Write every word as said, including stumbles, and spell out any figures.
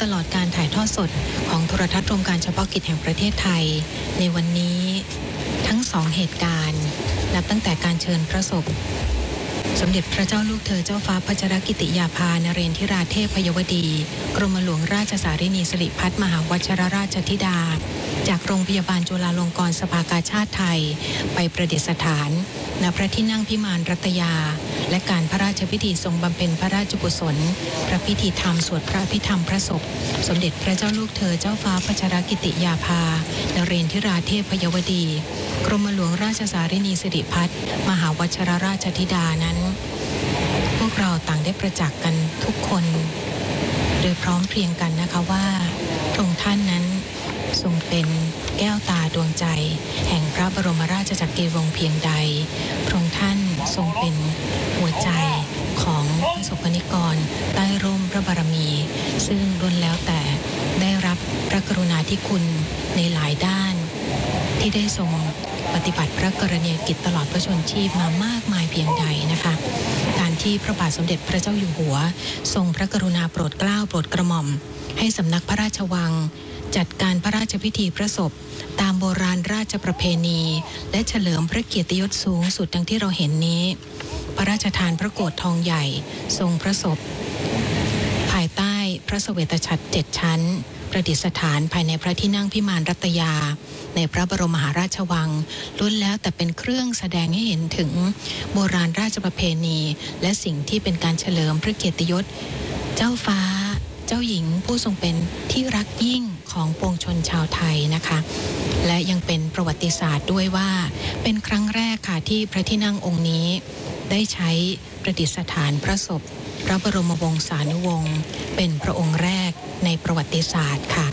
ตลอดการถ่ายทอดสดของโทรทัศน์รวมการเฉพาะกิจแห่งประเทศไทยในวันนี้ทั้งสองเหตุการณ์นับตั้งแต่การเชิญพระศพสมเด็จพระเจ้าลูกเธอเจ้าฟ้าพัชรกิติยาภานเรนทิราเทพยวดีกรมหลวงราชสารินีสิริพัฒน์มหาวชิรราชธิดาจากโรงพยาบาลจุฬาลงกรณ์สภากาชาดไทยไปประดิษฐานณพระที่นั่งพิมานรัตยาและการพระราชพิธีทรงบำเพ็ญพระราชกุศลพระพิธีธรรมสวดพระอภิธรรมพระศพสมเด็จพระเจ้าลูกเธอเจ้าฟ้าพัชรกิติยาภานเรนทิราเทพยวดีกรมหลวงราชสารินีสิริพัฒน์มหาวชิรราชธิดานั้นพวกเราต่างได้ประจักษ์กันทุกคนโดยพร้อมเพรียงกันนะคะว่าพระองค์ท่านนั้นทรงเป็นแก้วตาดวงใจแห่งพระบรมราชจักรีวงศ์เพียงใดพระองค์ท่านทรงเป็นหัวใจของประสบนิกรใต้ร่มพระบารมีซึ่งล้วนแล้วแต่ได้รับพระกรุณาธิคุณในหลายด้านที่ได้ทรงปฏิบัติพระกรณียกิจตลอดพระชนชีพมามากมายเพียงใดนะคะการที่พระบาทสมเด็จพระเจ้าอยู่หัวทรงพระกรุณาโปรดเกล้าโปรดกระหม่อมให้สำนักพระราชวังจัดการพระราชพิธีพระศพตามโบราณราชประเพณีและเฉลิมพระเกียรติยศสูงสุดดังที่เราเห็นนี้พระราชทานพระโกฐทองใหญ่ทรงพระศพภายใต้พระเสวตฉัตรเจ็ดชั้นประดิษฐานภายในพระที่นั่งพิมานรัตยาในพระบรมมหาราชวังล้วนแล้วแต่เป็นเครื่องแสดงให้เห็นถึงโบราณราชประเพณีและสิ่งที่เป็นการเฉลิมพระเกียรติยศเจ้าฟ้าเจ้าหญิงผู้ทรงเป็นที่รักยิ่งของปวงชนชาวไทยนะคะและยังเป็นประวัติศาสตร์ด้วยว่าเป็นครั้งแรกค่ะที่พระที่นั่งองค์นี้ได้ใช้ประดิษฐานพระศพพระบรมวงศานุวงศ์เป็นพระองค์แรกในประวัติศาสตร์ค่ะ